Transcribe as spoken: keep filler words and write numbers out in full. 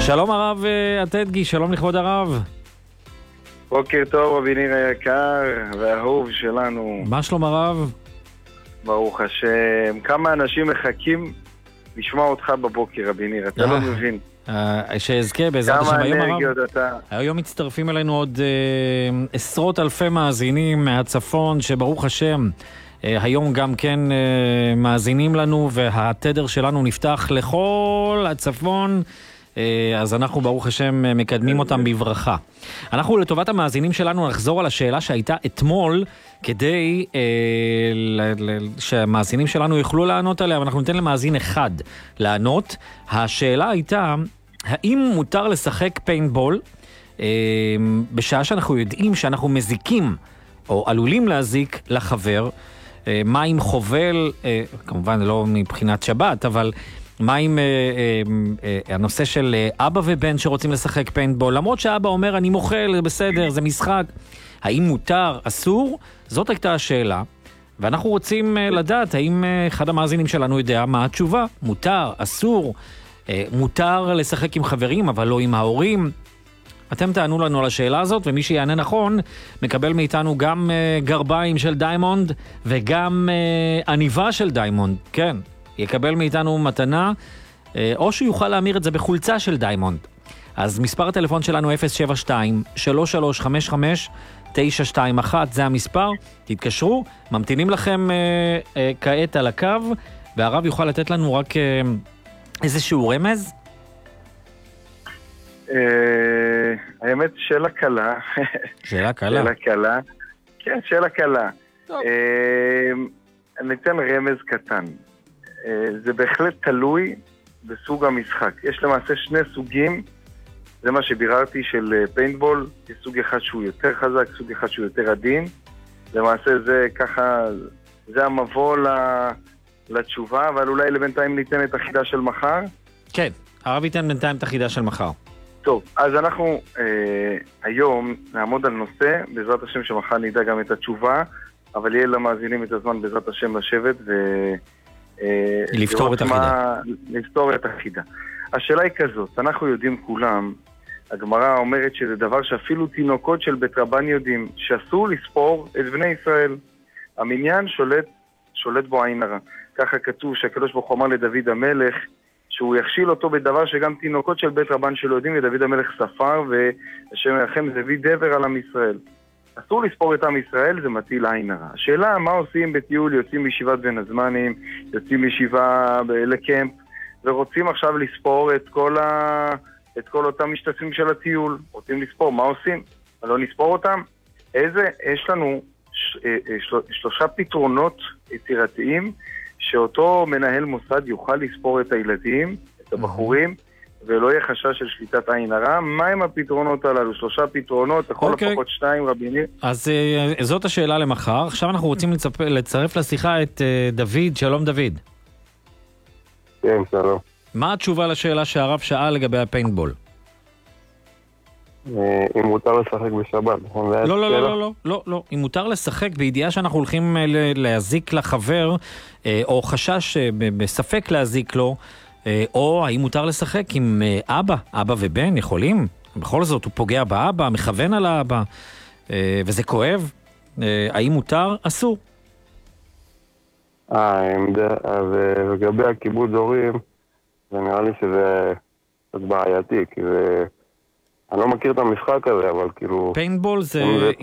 שלום הרב עתדגי, שלום לכבוד הרב. בוקר טוב רבי ניר היקר והאהוב שלנו. מה שלום הרב? ברוך השם. כמה אנשים מחכים לשמוע אותך בבוקר רבי ניר, אתה לא מבין. שאזכה בעזרת השם היום הרב. אתה... היום מצטרפים אלינו עוד אה, עשרות אלפי מאזינים מהצפון שברוך השם אה, היום גם כן אה, מאזינים לנו, והתדר שלנו נפתח לכל הצפון, אה, אז אנחנו ברוך השם מקדמים אותם בברכה. אנחנו לטובת המאזינים שלנו נחזור על השאלה שהייתה אתמול כדי אה, ל- ל- שהמאזינים שלנו יוכלו לענות עליה, ואנחנו ניתן למאזין אחד לענות. השאלה הייתה, האם מותר לשחק פיינטבול אה, בשעה שאנחנו יודעים שאנחנו מזיקים או עלולים להזיק לחבר? אה, מה עם חובל, אה, כמובן לא מבחינת שבת, אבל מה עם אה, אה, אה, הנושא של אה, אבא ובן שרוצים לשחק פיינטבול, למרות שאבא אומר אני מוכל, זה בסדר, זה משחק. האם מותר, אסור? זאת הייתה השאלה, ואנחנו רוצים אה, לדעת האם אה, אחד המאזינים שלנו יודע מה התשובה. מותר, אסור, אה, מותר לשחק עם חברים אבל לא עם ההורים. אתם תענו לנו על השאלה הזאת, ומי שיענה נכון מקבל מאיתנו גם אה, גרביים של דיימונד וגם אה, עניבה של דיימונד. כן, יקבל מאיתנו מתנה, אה, או שיוכל להמיר את זה בחולצה של דיימונד. אז מספר הטלפון שלנו אפס שבע שתיים שלוש שלוש חמש חמש תשע שתיים אחת, זה המספר, תתקשרו, ממתינים לכם אה, אה, כעת על הקו, והרב יוכל לתת לנו רק אה, איזשהו רמז? אה, האמת שאלה קלה. שאלה קלה? שאלה קלה, כן, שאלה קלה. אה, ניתן רמז קטן. אה, זה בהחלט תלוי בסוג המשחק. יש למעשה שני סוגים, זה מה שביררתי, של פיינטבול. יש סוג אחד שהוא יותר חזק, סוג אחד שהוא יותר עדין. למעשה זה ככה, זה המבוא לתשובה, אבל אולי לבינתיים ניתן את החידה של מחר. כן, הרב ייתן בינתיים את החידה של מחר. טוב, אז אנחנו אה, היום נעמוד על נושא, בעזרת השם שמחר נדע גם את התשובה, אבל יהיה למאזינים את הזמן בעזרת השם לשבת ו... אה, לפתור את החידה. מה, לפתור את החידה. השאלה היא כזאת, אנחנו יודעים כולם, הגמרא אומרת שזה דבר שאפילו תינוקות של בית רבן יודעים, שאסור לספור את בני ישראל. המניין שולט, שולט בו עין הרע. ככה כתוב שהקדוש ברוך הוא אמר לדוד המלך, שהוא יכשיל אותו בדבר שגם תינוקות של בית רבן שלו יודעים, ודוד המלך ספר, והשם ירחם זבי דבר על עם ישראל. אסור לספור את עם ישראל, זה מטיל עין הרע. השאלה, מה עושים בטיול? יוצאים מישיבת בין הזמנים, יוצאים מישיבה לקמפ, ורוצים עכשיו לספור את כל, ה... את כל אותם משתתפים של הטיול. רוצים לספור, מה עושים? לא נספור אותם? איזה? יש לנו ש... של... שלושה פתרונות יצירתיים, שאותו מנהל מוסד יוכל לספור את הילדים, את הבחורים, ולא יהיה חשש של שליטת עין הרע. מה הם הפתרונות הללו? שלושה פתרונות, לכל אוקיי. לפחות שתיים רביני. אז uh, זאת השאלה למחר. עכשיו אנחנו רוצים לצפ... לצרף לשיחה את uh, דוד. שלום דוד. כן, שלום. מה התשובה לשאלה שהרב שאל לגבי הפיינטבול? אם מותר לשחק בשבת, נכון? לא, לא, לא, לא, לא, לא, לא. אם מותר לשחק בידיעה שאנחנו הולכים להזיק לחבר, או חשש בספק להזיק לו, או האם מותר לשחק עם אבא, אבא ובן, יכולים? בכל זאת הוא פוגע באבא, מכוון על האבא, וזה כואב. האם מותר? אסור. אה, אז לגבי הכיבוד הורים, זה נראה לי שזה קצת בעייתי, כי זה... אני לא מכיר את המשחק הזה, אבל כאילו... פיינטבול זה